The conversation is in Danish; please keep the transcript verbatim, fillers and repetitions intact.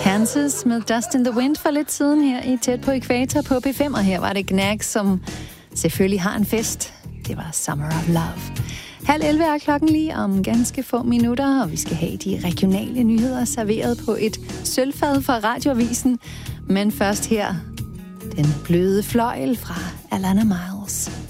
Kansas med Dust in the Wind for lidt siden her i Tæt på Ækvator på P fem, og her var det Gnags, som selvfølgelig har en fest. Det var Summer of Love. Halv elleve er klokken lige om ganske få minutter, og vi skal have de regionale nyheder serveret på et sølvfad fra Radioavisen. Men først her, den bløde fløjl fra Alana Miles.